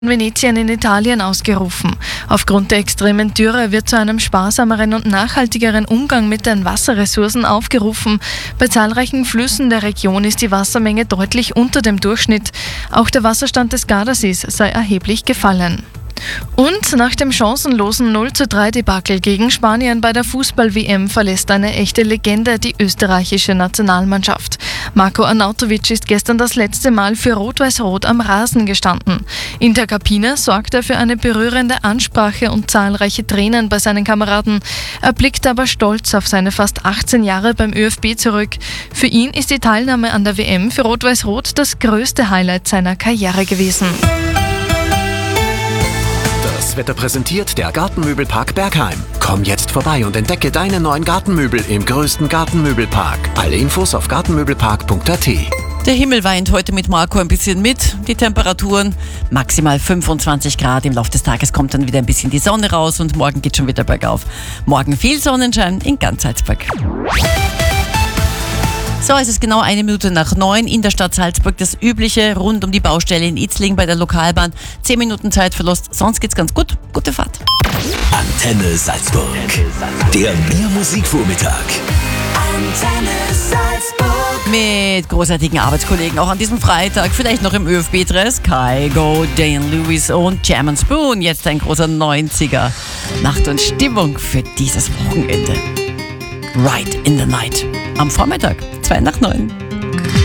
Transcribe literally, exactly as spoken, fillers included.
Venetien in Italien ausgerufen. Aufgrund der extremen Dürre wird zu einem sparsameren und nachhaltigeren Umgang mit den Wasserressourcen aufgerufen. Bei zahlreichen Flüssen der Region ist die Wassermenge deutlich unter dem Durchschnitt. Auch der Wasserstand des Gardasees sei erheblich gefallen. Und nach dem chancenlosen null zu drei Debakel gegen Spanien bei der Fußball-W M verlässt eine echte Legende die österreichische Nationalmannschaft. Marko Arnautovic ist gestern das letzte Mal für Rot-Weiß-Rot am Rasen gestanden. In der Kabine sorgt er für eine berührende Ansprache und zahlreiche Tränen bei seinen Kameraden. Er blickt aber stolz auf seine fast achtzehn Jahre beim ÖFB zurück. Für ihn ist die Teilnahme an der W M für Rot-Weiß-Rot das größte Highlight seiner Karriere gewesen. Das Wetter präsentiert der Gartenmöbelpark Bergheim. Komm jetzt vorbei und entdecke deine neuen Gartenmöbel im größten Gartenmöbelpark. Alle Infos auf gartenmöbelpark punkt a t. Der Himmel weint heute mit Marco ein bisschen mit. Die Temperaturen maximal fünfundzwanzig Grad. Im Laufe des Tages kommt dann wieder ein bisschen die Sonne raus und morgen geht schon wieder bergauf. Morgen viel Sonnenschein in ganz Salzburg. So, es ist genau eine Minute nach neun in der Stadt Salzburg. Das Übliche rund um die Baustelle in Itzling bei der Lokalbahn. Zehn Minuten Zeitverlust, sonst geht's ganz gut. Gute Fahrt. Antenne Salzburg. Der Mehr-Musik-Vormittag. Antenne Salzburg. Mit großartigen Arbeitskollegen auch an diesem Freitag. Vielleicht noch im ÖFB-Dress. Kygo, Dane Lewis und Jam and Spoon. Jetzt ein großer neunziger. Macht uns Stimmung für dieses Wochenende. Right in the Night. Am Vormittag, zwei nach neun.